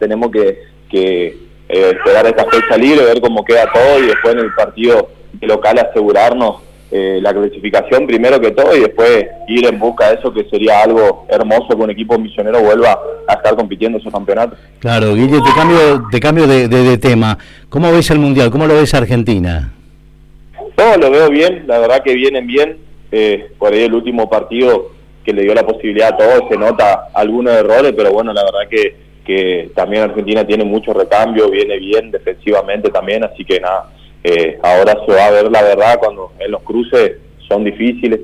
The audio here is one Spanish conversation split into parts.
tenemos que esperar esta fecha libre, ver cómo queda todo y después en el partido local asegurarnos la clasificación primero que todo y después ir en busca de eso, que sería algo hermoso que un equipo misionero vuelva a estar compitiendo en esos campeonatos. Claro, Guille, te cambio de tema. ¿Cómo ves el Mundial? ¿Cómo lo ves a Argentina? Todo lo veo bien, la verdad que vienen bien. Por ahí el último partido que le dio la posibilidad a todos, se nota algunos errores, pero bueno, la verdad que también Argentina tiene mucho recambio, viene bien defensivamente también, así que nada, ahora se va a ver la verdad cuando en los cruces son difíciles.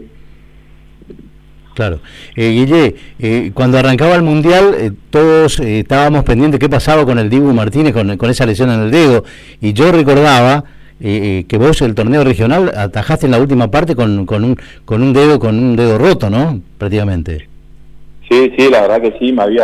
Claro. Guille, cuando arrancaba el Mundial, todos estábamos pendientes qué pasaba con el Dibu Martínez, con esa lesión en el dedo, y yo recordaba que vos el torneo regional atajaste en la última parte con un dedo roto, ¿no? Prácticamente. Sí, la verdad que sí, me había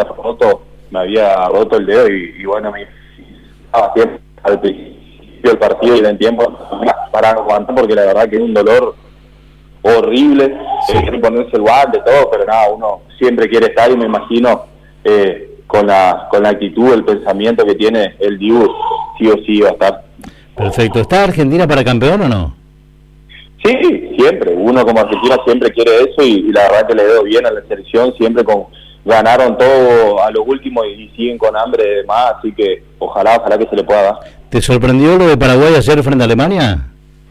roto el dedo y bueno, me estaba siempre al principio del partido y en tiempo para aguantar, porque la verdad que es un dolor horrible, quiere ponerse el guante, todo, pero nada, uno siempre quiere estar y me imagino con la actitud, el pensamiento que tiene el Dibu, sí o sí va a estar. Perfecto. ¿Está Argentina para campeón o no? Sí, siempre. Uno como Argentina siempre quiere eso y la verdad que le veo bien a la selección, siempre ganaron todo a lo último y siguen con hambre de más, así que ojalá que se le pueda dar. ¿Te sorprendió lo de Paraguay ayer frente a Alemania?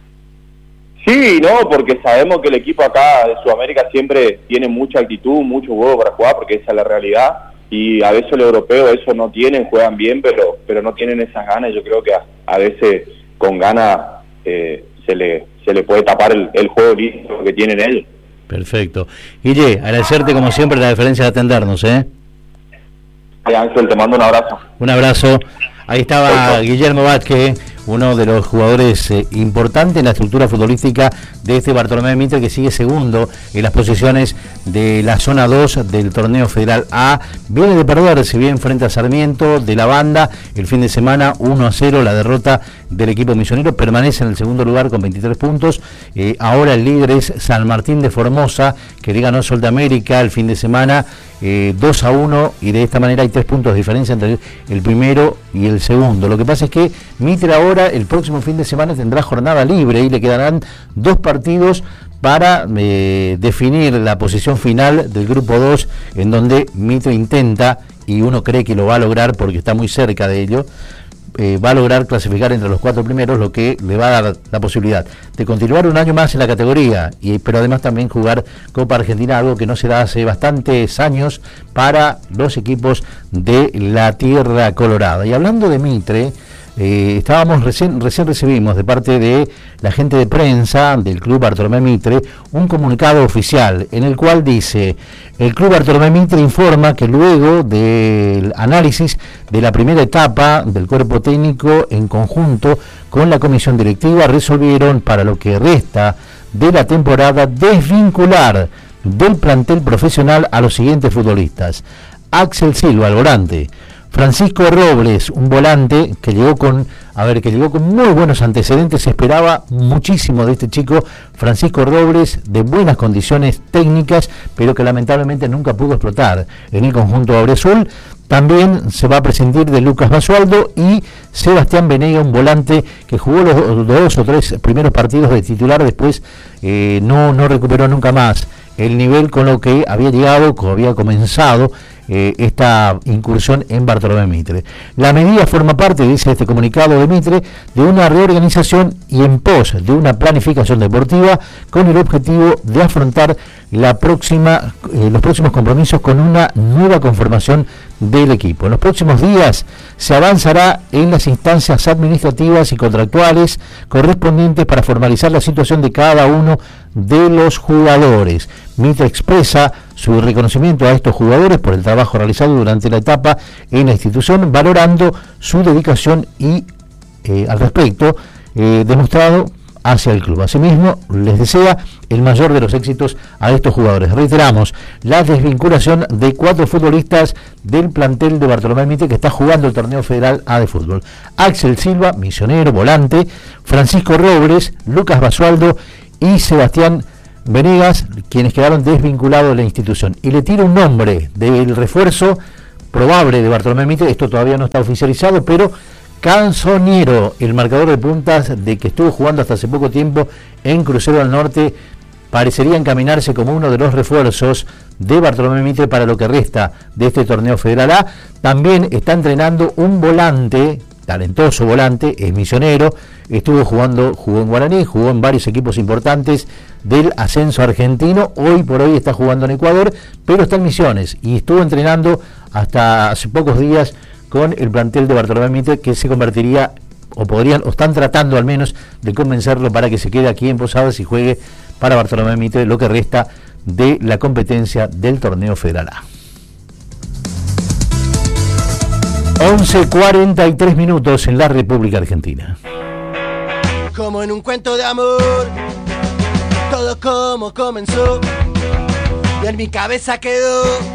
Sí, no, porque sabemos que el equipo acá de Sudamérica siempre tiene mucha actitud, mucho huevo para jugar, porque esa es la realidad, y a veces los europeos eso no tienen, juegan bien, pero no tienen esas ganas. Yo creo que a veces con ganas se le puede tapar el juego listo que tienen ellos. Perfecto. Guille, agradecerte como siempre la deferencia de atendernos, Ángel, te mando un abrazo. Un abrazo. Ahí estaba Guillermo Vázquez, uno de los jugadores importantes en la estructura futbolística de este Bartolomé Mitre, que sigue segundo en las posiciones de la zona 2 del torneo Federal A. Viene de perderse bien frente a Sarmiento de la Banda el fin de semana, 1-0 la derrota del equipo misionero, permanece en el segundo lugar con 23 puntos. Ahora el líder es San Martín de Formosa, que le ganó Sol de América el fin de semana 2-1, y de esta manera hay 3 puntos de diferencia entre el primero y el segundo. Lo que pasa es que Mitre ahora el próximo fin de semana tendrá jornada libre y le quedarán 2 partidos para definir la posición final del grupo 2, en donde Mitre intenta, y uno cree que lo va a lograr porque está muy cerca de ello, va a lograr clasificar entre los 4 primeros, lo que le va a dar la posibilidad de continuar un año más en la categoría, pero además también jugar Copa Argentina, algo que no se da hace bastantes años para los equipos de la Tierra Colorada. Y hablando de Mitre, recién recibimos de parte de la gente de prensa del Club Bartolomé Mitre un comunicado oficial en el cual dice: el Club Bartolomé Mitre informa que luego del análisis de la primera etapa del cuerpo técnico en conjunto con la comisión directiva resolvieron para lo que resta de la temporada desvincular del plantel profesional a los siguientes futbolistas: Axel Silva, el volante; Francisco Robles, un volante que llegó con muy buenos antecedentes, se esperaba muchísimo de este chico, Francisco Robles, de buenas condiciones técnicas, pero que lamentablemente nunca pudo explotar en el conjunto auriazul. También se va a prescindir de Lucas Basualdo y Sebastián Venega, un volante que jugó los 2 o 3 primeros partidos de titular, después no recuperó nunca más el nivel con lo que había llegado, como había comenzado esta incursión en Bartolomé Mitre. La medida forma parte, dice este comunicado de Mitre, de una reorganización y en pos de una planificación deportiva con el objetivo de afrontar los próximos compromisos con una nueva conformación del equipo. En los próximos días se avanzará en las instancias administrativas y contractuales correspondientes para formalizar la situación de cada uno de los jugadores. Mitre expresa su reconocimiento a estos jugadores por el trabajo realizado durante la etapa en la institución, valorando su dedicación y al respecto demostrado hacia el club. Asimismo, les desea el mayor de los éxitos a estos jugadores. Reiteramos, la desvinculación de 4 futbolistas del plantel de Bartolomé Mitre que está jugando el torneo federal A de fútbol: Axel Silva, misionero, volante; Francisco Robles, Lucas Basualdo y Sebastián Venegas, quienes quedaron desvinculados de la institución. Y le tiro un nombre del refuerzo probable de Bartolomé Mitre, esto todavía no está oficializado, pero Canzoniero, el marcador de puntas de que estuvo jugando hasta hace poco tiempo en Crucero del Norte, parecería encaminarse como uno de los refuerzos de Bartolomé Mitre para lo que resta de este torneo Federal A. También está entrenando un volante, talentoso volante, es misionero, jugó en Guaraní, jugó en varios equipos importantes del ascenso argentino, hoy por hoy está jugando en Ecuador, pero está en Misiones y estuvo entrenando hasta hace pocos días con el plantel de Bartolomé Mitre, que se convertiría, o están tratando al menos de convencerlo para que se quede aquí en Posadas y juegue para Bartolomé Mitre lo que resta de la competencia del torneo Federal A. 11:43 minutos en la República Argentina. Como en un cuento de amor, todo como comenzó y en mi cabeza quedó